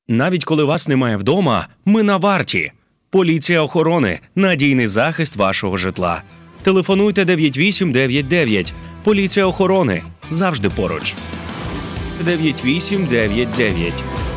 Навіть коли вас немає вдома, ми на варті. Поліція охорони – надійний захист вашого житла. Телефонуйте 9899. Поліція охорони – завжди поруч. 9899.